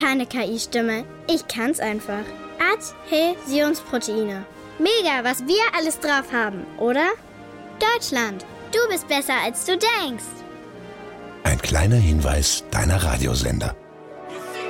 keine KI-Stimme. Ich kann's einfach. Adhäsionsproteine. Mega, was wir alles drauf haben, oder? Deutschland, du bist besser, als du denkst. Ein kleiner Hinweis deiner Radiosender.